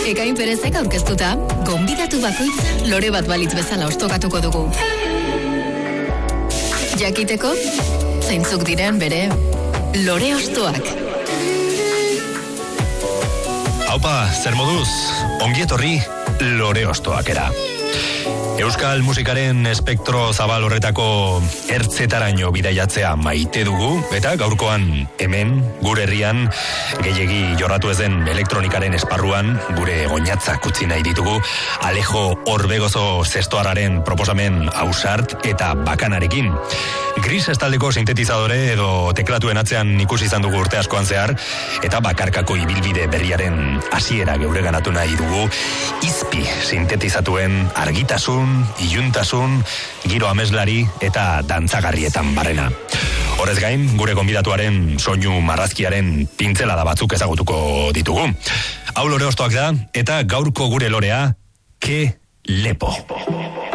Ekain Perezek aurkeztuta, gonbidatu bakoitza lore bat balitz bezala ostokatuko dugu. Jakiteko, zeintzuk diren bere lore ostoak. Haupa, zer moduz, ongietorri lore ostoakera. Euskal musikaren espektro zabal horretako ertzetaraino bidaiatzea maite dugu, eta gaurkoan hemen, gure herrian, gehiegi jorratu ezen elektronikaren esparruan, gure goñatzak utzi nahi ditugu, Alejo Orbegozo zestoarraren proposamen ausart eta bakanarekin. Gris estaldeko sintetizadore edo teklatuen atzean ikusi izan dugu urte askoan zehar, eta bakarkako ibilbide berriaren hasiera geureganatu nahi dugu, izpi sintetizatuen argitasun, iluntasun, giro ameslari eta dantzagarrietan barrena. Horrez gain, gure gonbidatuaren soinu marrazkiaren pintzelada batzuk ezagutuko ditugu. Hau lore ostoak da, eta gaurko gure lorea, Ke Lepo.